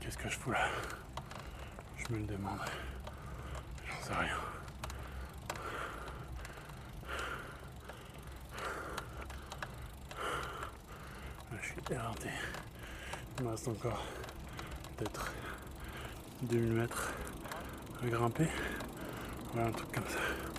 Qu'est-ce que je fous là? Je me le demande. J'en sais rien. Je suis éreinté. Il me reste encore peut-être 2000 mètres à grimper. Voilà, un truc comme ça.